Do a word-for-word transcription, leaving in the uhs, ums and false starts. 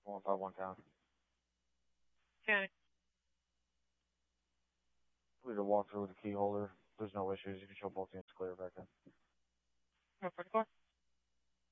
one five one count. Okay. We did a walk through with the key holder. There's no issues. You can show both units clear back in. one forty-four.